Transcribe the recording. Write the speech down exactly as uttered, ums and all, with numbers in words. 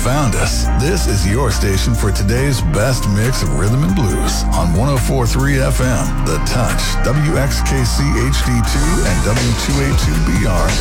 found us. This is your station for today's best mix of rhythm and blues on one oh four point three F M, The Touch, W X K C H D two, and W two eighty-two B R